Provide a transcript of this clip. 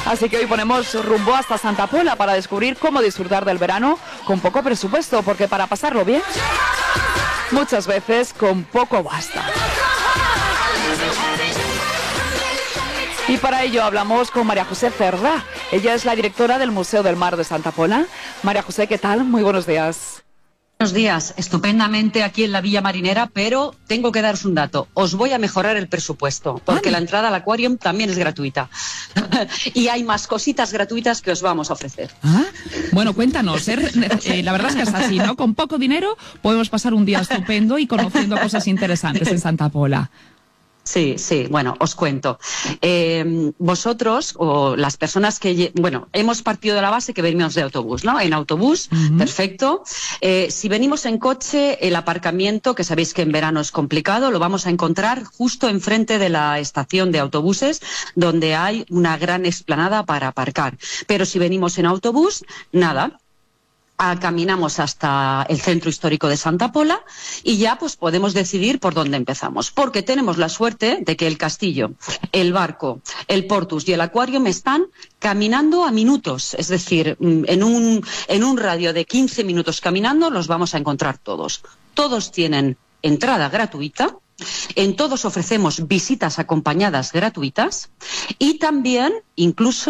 Así que hoy ponemos rumbo hasta Santa Pola para descubrir cómo disfrutar del verano con poco presupuesto, porque para pasarlo bien, muchas veces con poco basta. Y para ello hablamos con María José Cerdá. Ella es la directora del Museo del Mar de Santa Pola. María José, ¿qué tal? Muy buenos días. Buenos días, estupendamente aquí en la Villa Marinera, pero tengo que daros un dato. Os voy a mejorar el presupuesto, porque la entrada al Aquarium también es gratuita. Y hay más cositas gratuitas que os vamos a ofrecer. Bueno, cuéntanos. La verdad es que es así, ¿no? Con poco dinero podemos pasar un día estupendo y conociendo cosas interesantes en Santa Pola. Sí, bueno, os cuento. Vosotros, o las personas que... Bueno, hemos partido de la base que venimos de autobús, ¿no? En autobús, perfecto. Si venimos en coche, el aparcamiento, que sabéis que en verano es complicado, lo vamos a encontrar justo enfrente de la estación de autobuses, donde hay una gran explanada para aparcar. Pero si venimos en autobús, nada. Caminamos hasta el centro histórico de Santa Pola y ya pues podemos decidir por dónde empezamos, porque tenemos la suerte de que el castillo, el barco, el Portus y el Aquarium están caminando a minutos, es decir, en un radio de 15 minutos caminando los vamos a encontrar todos. Todos tienen entrada gratuita. En todos ofrecemos visitas acompañadas gratuitas y también incluso